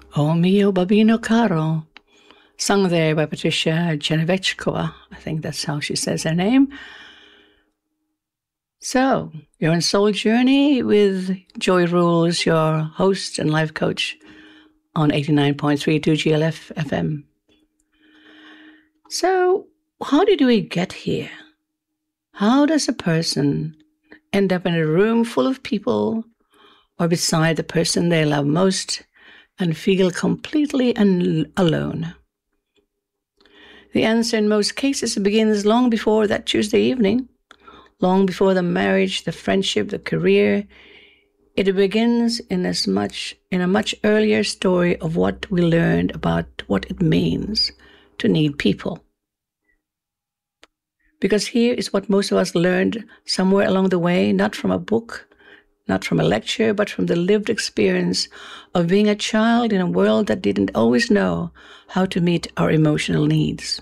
O mio babino caro, sung there by Patricia Genevechkova. I think that's how she says her name. So, you're on Soul Journey with Joy Rules, your host and life coach on 89.32 GLF FM. So, how did we get here? How does a person end up in a room full of people or beside the person they love most and feel completely alone? The answer in most cases begins long before that Tuesday evening, long before the marriage, the friendship, the career. It begins in a much earlier story of what we learned about what it means to need people. Because here is what most of us learned somewhere along the way, not from a book, not from a lecture, but from the lived experience of being a child in a world that didn't always know how to meet our emotional needs.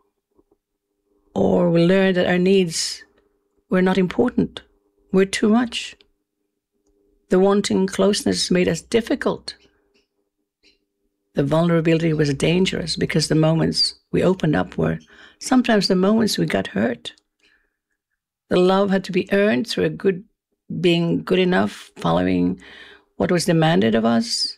Or we learned that our needs were not important, were too much. The wanting closeness made us difficult. The vulnerability was dangerous because the moments we opened up were sometimes the moments we got hurt. The love had to be earned through being good enough, following what was demanded of us.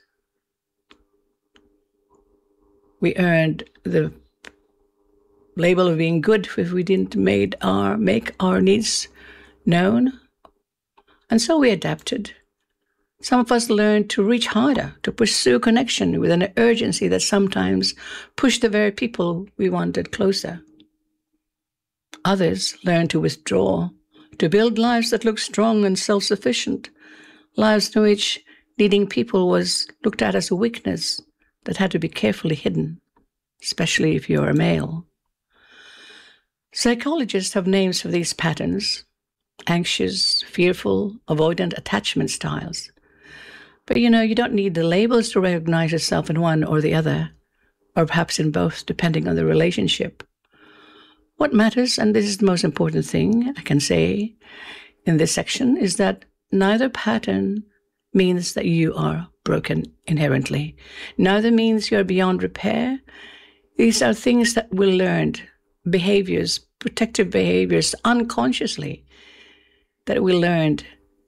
We earned the label of being good if we didn't make our needs known. And so we adapted. Some of us learned to reach harder, to pursue connection with an urgency that sometimes pushed the very people we wanted closer. Others learned to withdraw, to build lives that looked strong and self-sufficient, lives in which needing people was looked at as a weakness that had to be carefully hidden, especially if you're a male. Psychologists have names for these patterns: anxious, fearful, avoidant attachment styles. But you don't need the labels to recognize yourself in one or the other, or perhaps in both, depending on the relationship. What matters, and this is the most important thing I can say in this section, is that neither pattern means that you are broken inherently. Neither means you are beyond repair. These are things that we learned, behaviors, protective behaviors, unconsciously, that we learned.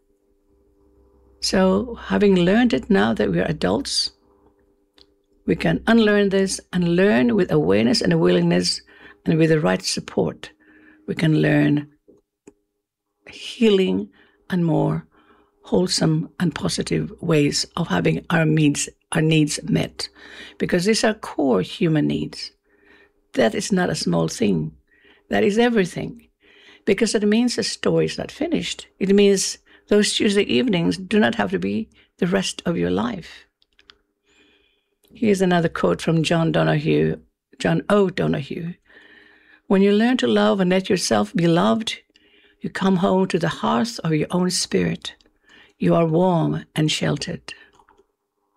So having learned it now that we are adults, we can unlearn this and learn with awareness and a willingness, and with the right support, we can learn healing and more wholesome and positive ways of having our needs met. Because these are core human needs. That is not a small thing. That is everything. Because it means the story is not finished. It means those Tuesday evenings do not have to be the rest of your life. Here's another quote from John O. Donahue. When you learn to love and let yourself be loved, you come home to the hearth of your own spirit. You are warm and sheltered.